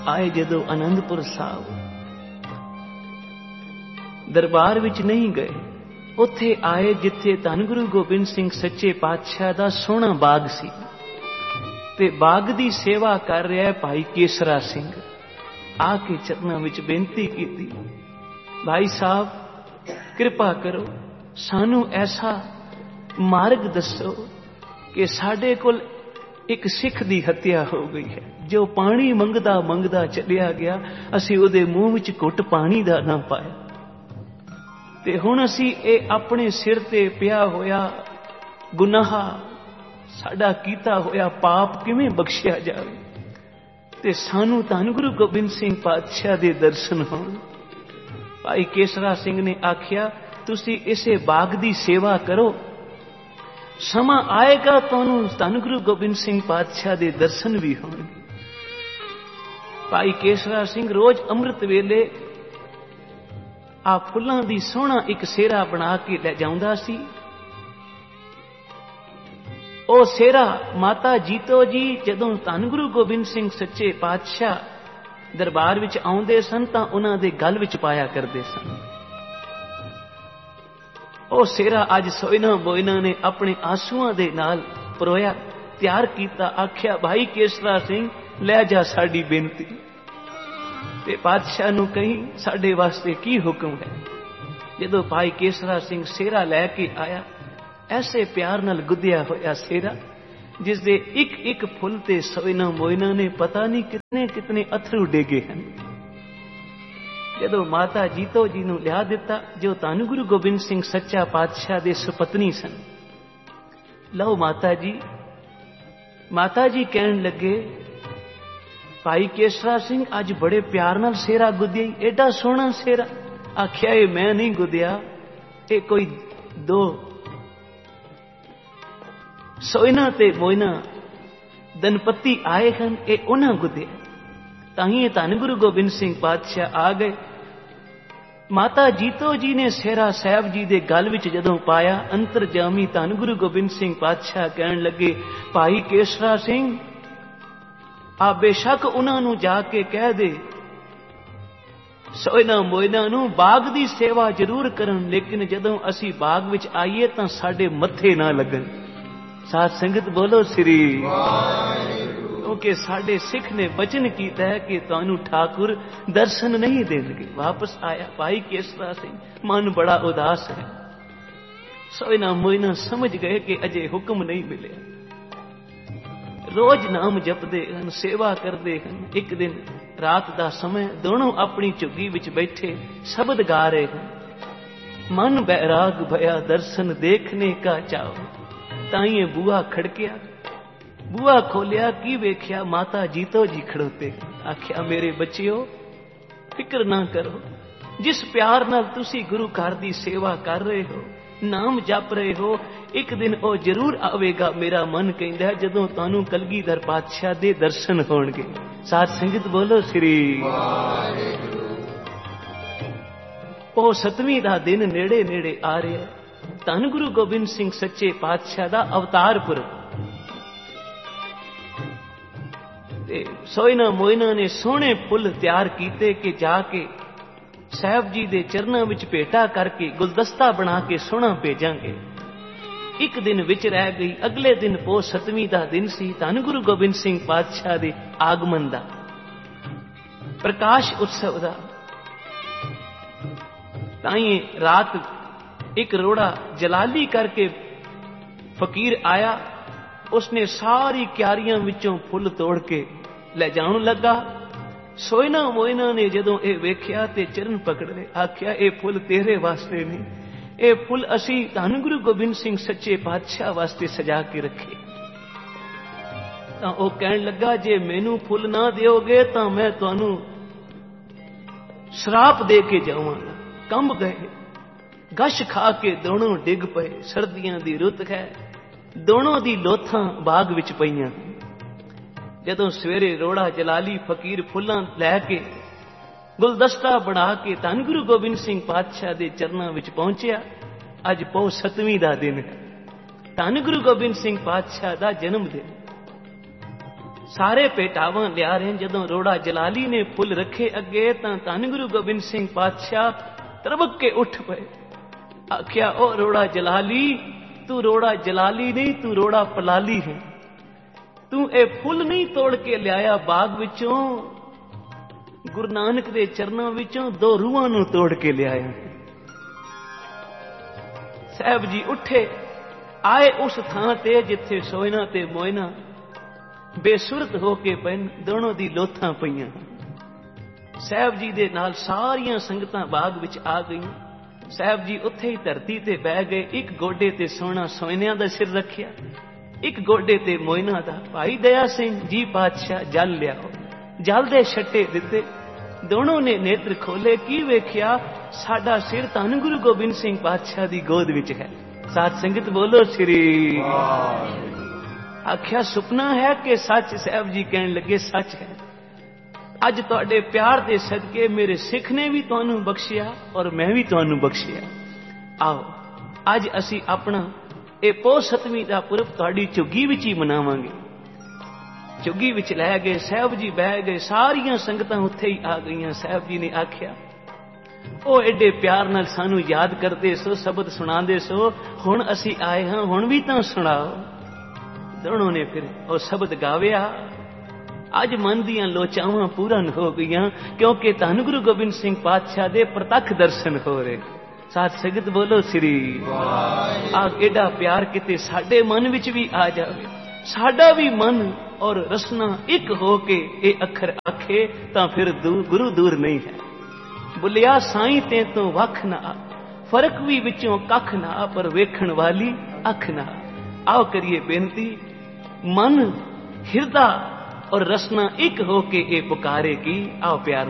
आए जदों आनंदपुर साहब, दरबार विच नहीं गए, उत्थे आए जिथे धन गुरु गोबिंद सिंह सच्चे पातशाह दा सोहना बाग सी ते बाग दी सेवा कर रहा है भाई केसरा सिंह। आके चरनां विच बेनती कीती, भाई साहब कृपा करो, सानू ऐसा मार्ग दसो कि साडे कोल एक सिख दी हत्या हो गई है, जो पानी मंगदा मंगदा चलिया गया, असीं उहदे मूंह विच घुट पानी दा ना पाया, ते हुण असीं ये अपने सिर ते पिया होया गुनाह, साडा कीता होया पाप किवें बख्शिया जावे, ते सानू धन गुरु गोबिंद सिंह पातशाह दे दर्शन होण। भाई केसरा सिंह ने आख्या, तुसी इसे बाग दी सेवा करो, समा आएगा तुहानू धन गुरु गोबिंद सिंह पातशाह दे दर्शन भी होणगे। भाई केसरा सिंह रोज अमृत वेले आ फुल्लां दी सोहना एक सेहरा बना के ले जाउंदा सी। ओ सेहरा माता जीतो जी जदों धन गुरु गोबिंद सिंह सच्चे पातशाह दरबार विच आउंदे सन तां उन्हां दे गल विच पाया करदे सन। ओ सेहरा अज सोइना बोइना ने अपने आंसुआं दे नाल परोया तैयार कीता, आख्या भाई केसरा सिंह लै जा साडी बेनती, ते पातशाह नूं कही साडे वास्ते की हुक्म है। जदों भाई केसरा सिंह सेहरा लैके आया, ऐसे प्यार नाल गुद्दिया होया सेहरा जिस दे एक एक फुल ते सोइना मोइना ने पता नहीं कितने कितने अथरू डेगे हैं। जदों माता जीतो जी नूं लिया दिता, जो धन गुरु गोबिंद सिंह सच्चा पातशाह दे सुपत्नी सन, लो माता जी कहन लगे, भाई केसरा सिंह अज बड़े प्यार नाल सेहरा गुद्दिया, एडा सोहना सेहरा। आख्या ये मैं नहीं गुद्दिया, ये कोई दो सोइना ते मोइना दनपति आए हैं, ये उन्हां गुद्दिया। ताही धन गुरु गोबिंद सिंह पातशाह आ गए। माता जीतो जी ने सेहरा साहब जी दे गल विच जदों पाया, अंतरजामी धन गुरु गोबिंद सिंह पातशाह कहन लगे, भाई केसरा सिंह आ बेशक उन्हां नूं जाके कह दे सोइना मोइना नूं बाग दी सेवा जरूर करन, लेकिन जदों असी बाग विच आईए तां साडे मत्थे ना लगन। साध संगत बोलो श्री, क्योंकि साडे सिख ने वचन कीता है कि तुहानू ठाकुर दर्शन नहीं देंगे। वापस आया भाई केसरा सिंह, मन बड़ा उदास है। सोइना मोइना समझ गए कि अजे हुक्म नहीं मिले। रोज नाम जपदे हन, सेवा करते हैं। एक दिन रात का समय दोनों अपनी झुग्गी विच बैठे शब्द गा रहे हैं, मन बैराग भया दर्शन देखने का चाव। ताइए बुआ खड़किया, बुआ खोलिया, की वेख्या माता जीतो जी खड़ोते। आख्या मेरे बच्चियो फिक्र ना करो, जिस प्यार नाल तुसी गुरु घर दी सेवा कर रहे हो, नाम जप रहे हो, एक दिन ओ जरूर आवेगा। मेरा मन कहंदा है जदों तुहानू कलगीधर पातशाह दे दर्शन होणगे। साध संगत बोलो श्री। ओ 7ਵੀਂ दा दिन नेड़े नेड़े आ रहा है। धन गुरु गोबिंद सिंह सच्चे पातशाह दा अवतार पुरब। सोइना मोइना ने सोहने फुल तैयार कीते कि जाके साहब जी दे चरनां विच भेटा करके गुलदस्ता बना के सोहना भेजांगे। एक दिन विच रह गई। अगले दिन पो 7ਵੀਂ दा दिन सी, धन गुरु गोबिंद सिंह पातशाह दे आगमन दा, प्रकाश उत्सव दा। ताई रात एक रोड़ा जलाली करके फकीर आया, उसने सारी क्यारियां विचों फुल तोड़ के ले जान लगा। सोइना मोइना ने जदों ये वेख्या ते चरण पकड़ ले। आख्या ये फुल तेरे वास्ते नहीं, ये फुल असी धन गुरु गोबिंद सिंह सच्चे पातशाह वास्ते सजा के रखे। तां ओ कहन लगा, जे मैनू फुल ना दिओगे तां मैं तुहानू श्राप दे के जावांगा। कंब गए, गश खा के दोनों डिग पे। सर्दियां दी रुत है, दोनों दी लोथां बाग विच पईयां। जदों सवेरे रोड़ा जलाली फकीर फुल्लां लैके गुलदस्ता बना के धन गुरु गोबिंद सिंह पातशाह दे चरनां विच पहुंचिया। अज पौ 7ਵੀਂ दा दिन है, धन गुरु गोबिंद सिंह पातशाह दा जन्म दिन। ਸਾਰੇ ਭੇਟਾਵਾਂ ਲਿਆ ਰਹੇ। ਜਦੋਂ ਰੋੜਾ ਜਲਾਲੀ ਨੇ ਫੁੱਲ ਰੱਖੇ ਅੱਗੇ ਤਾਂ ਧੰਨ ਗੁਰੂ ਗੋਬਿੰਦ ਸਿੰਘ ਪਾਤਸ਼ਾਹ ਤਰਬਕ ਕੇ ਉੱਠ ਪਏ। ਆਖਿਆ, ਉਹ ਰੋੜਾ ਜਲਾਲੀ, ਤੂੰ ਰੋੜਾ ਜਲਾਲੀ ਨਹੀਂ, ਤੂੰ ਰੋੜਾ ਪਲਾਲੀ ਹੈ। ਤੂੰ ਇਹ ਫੁੱਲ ਨਹੀਂ ਤੋੜ ਕੇ ਲਿਆਇਆ ਬਾਗ ਵਿੱਚੋਂ, ਗੁਰੂ ਨਾਨਕ ਦੇ ਚਰਨਾਂ ਵਿੱਚੋਂ ਦੋ ਰੂਹਾਂ ਨੂੰ ਤੋੜ ਕੇ ਲਿਆਇਆ। ਸਾਹਿਬ ਜੀ ਉੱਠੇ, ਆਏ ਉਸ ਥਾਂ ਤੇ ਜਿੱਥੇ ਸੋਇਨਾ ਤੇ ਮੋਇਨਾ ਬੇਸੁਰਤ ਹੋ ਕੇ ਪੈਣ, ਦੋਨੋਂ ਦੀ ਲੋਥਾਂ ਪਈਆਂ। ਸਾਹਿਬ ਜੀ ਦੇ ਨਾਲ ਸਾਰੀਆਂ ਸੰਗਤਾਂ ਬਾਗ ਵਿੱਚ ਆ ਗਈਆਂ। ਸਾਹਿਬ ਜੀ ਉੱਥੇ ਹੀ ਧਰਤੀ ਤੇ ਬਹਿ ਗਏ। ਇੱਕ ਗੋਡੇ ਤੇ ਸੋਹਣਾ ਸੋਇਨਿਆਂ ਦਾ ਸਿਰ ਰੱਖਿਆ, ਇੱਕ ਗੋਡੇ ਤੇ ਮੋਇਨਾ ਦਾ। ਭਾਈ ਦਇਆ ਸਿੰਘ ਜੀ ਪਾਤਸ਼ਾਹ ਜਲ ਲਿਆਓ, ਜਲ ਦੇ ਛੱਟੇ ਦਿੱਤੇ। ਦੋਨੋਂ ਨੇ ਨੇਤਰ ਖੋਲੇ, ਕੀ ਵੇਖਿਆ? ਸਾਡਾ ਸਿਰ ਧੰਨ ਗੁਰੂ ਗੋਬਿੰਦ ਸਿੰਘ ਪਾਤਸ਼ਾਹ ਦੀ ਗੋਦ ਵਿੱਚ ਹੈ। ਸਾਧ ਸੰਗਤ ਬੋਲੋ ਸ੍ਰੀ। ਆਖਿਆ, ਸੁਪਨਾ ਹੈ ਕਿ ਸੱਚ? ਸਾਹਿਬ ਜੀ ਕਹਿਣ ਲੱਗੇ, ਸੱਚ ਹੈ। ਅੱਜ ਤੁਹਾਡੇ ਪਿਆਰ ਦੇ ਸਦਕੇ ਮੇਰੇ ਸਿੱਖ ਨੇ ਵੀ ਤੁਹਾਨੂੰ ਬਖਸ਼ਿਆ ਔਰ ਮੈਂ ਵੀ ਤੁਹਾਨੂੰ ਬਖਸ਼ਿਆ। ਆਓ ਅੱਜ ਅਸੀਂ ਆਪਣਾ ਇਹ ਪੋਹ 7ਵੀਂ ਦਾ ਪੁਰਬ ਤੁਹਾਡੀ ਝੁੱਗੀ ਵਿੱਚ ਹੀ ਮਨਾਵਾਂਗੇ। ਝੁੱਗੀ ਵਿੱਚ ਲੈ ਗਏ, ਸਾਹਿਬ ਜੀ ਬਹਿ ਗਏ, ਸਾਰੀਆਂ ਸੰਗਤਾਂ ਉੱਥੇ ਹੀ ਆ ਗਈਆਂ। ਸਾਹਿਬ ਜੀ ਨੇ ਆਖਿਆ, ਉਹ ਐਡੇ ਪਿਆਰ ਨਾਲ ਸਾਨੂੰ ਯਾਦ ਕਰਦੇ ਸੋ, ਸ਼ਬਦ ਸੁਣਾਉਂਦੇ ਸੋ, ਹੁਣ ਅਸੀਂ ਆਏ ਹਾਂ, ਹੁਣ ਵੀ ਤਾਂ ਸੁਣਾਓ। ਦੋਨੋਂ ਨੇ ਫਿਰ ਉਹ ਸ਼ਬਦ ਗਾਵਿਆ। ਅੱਜ ਮਨ ਦੀਆਂ ਲੋਚਾਵਾਂ ਪੂਰਨ ਹੋ ਗਈਆਂ, ਕਿਉਂਕਿ ਧੰਨ ਗੁਰੂ ਗੋਬਿੰਦ ਸਿੰਘ ਪਾਤਸ਼ਾਹ ਦੇ ਪ੍ਰਤੱਖ ਦਰਸ਼ਨ ਹੋ ਰਹੇ। ਸਾਧ ਸੰਗਤ ਬੋਲੋ ਸ੍ਰੀ। ਆ ਐਡਾ ਪਿਆਰ ਕਿਤੇ ਸਾਡੇ ਮਨ ਵਿੱਚ ਵੀ ਆ ਜਾਵੇ, ਸਾਡਾ ਵੀ ਮਨ ਔਰ ਰਸਨਾ ਇੱਕ ਹੋ ਕੇ ਇਹ ਅੱਖਰ ਆਖੇ, ਤਾਂ ਫਿਰ ਗੁਰੂ ਦੂਰ ਨਹੀਂ ਹੈ। ਬੁਲਿਆ ਸਾਈਂ ਤੇ ਤੋਂ ਵੱਖ ਨਾ, ਫਰਕ ਵੀ ਵਿੱਚੋਂ ਕੱਖ ਨਾ, ਪਰ ਵੇਖਣ ਵਾਲੀ ਅੱਖ ਨਾ। ਆਓ ਕਰੀਏ ਬੇਨਤੀ, ਮਨ ਹਿਰਦਾ ਔਰ ਰਸਨਾ ਇੱਕ ਹੋ ਕੇ ਇਹ ਪੁਕਾਰੇ ਕੀ। ਆਓ ਪਿਆਰ